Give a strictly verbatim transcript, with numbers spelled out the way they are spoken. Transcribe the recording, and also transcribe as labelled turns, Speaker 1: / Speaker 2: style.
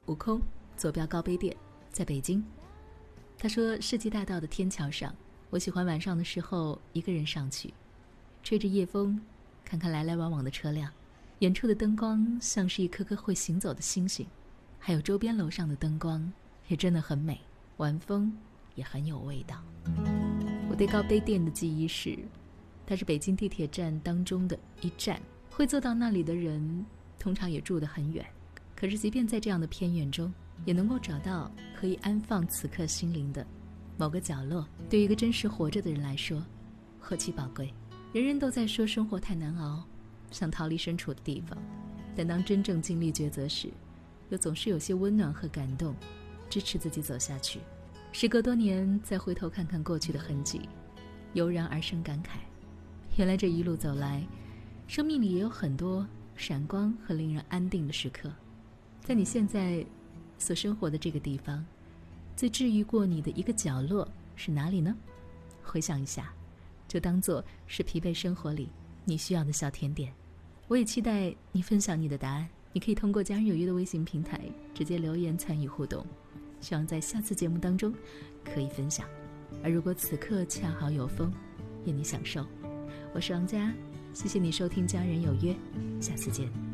Speaker 1: 悟空坐标高碑店，在北京。他说世纪大道的天桥上，我喜欢晚上的时候一个人上去，吹着夜风，看看来来往往的车辆，远处的灯光像是一颗颗会行走的星星，还有周边楼上的灯光也真的很美，晚风也很有味道。我对高碑店的记忆是，它是北京地铁站当中的一站，会坐到那里的人通常也住得很远，可是即便在这样的偏远中，也能够找到可以安放此刻心灵的某个角落。对于一个真实活着的人来说，何其宝贵。人人都在说生活太难熬，想逃离身处的地方，但当真正经历抉择时，又总是有些温暖和感动支持自己走下去。时隔多年，再回头看看过去的痕迹，油然而生感慨，原来这一路走来，生命里也有很多闪光和令人安定的时刻。在你现在所生活的这个地方，最治愈过你的一个角落是哪里呢？回想一下，就当作是疲惫生活里你需要的小甜点。我也期待你分享你的答案，你可以通过家人有约的微信平台直接留言参与互动，希望在下次节目当中可以分享。而如果此刻恰好有风，愿你享受。我是王佳，谢谢你收听家人有约，下次见。